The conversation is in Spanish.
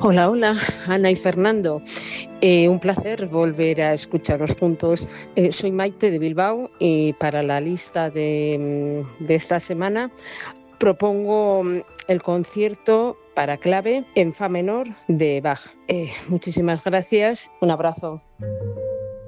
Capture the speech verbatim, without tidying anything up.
Hola, hola, Ana y Fernando. Eh, un placer volver a escucharos juntos. Eh, soy Maite de Bilbao y para la lista de, mm, de esta semana propongo mm, el concierto para clave en fa menor de Bach. Eh, muchísimas gracias. Un abrazo.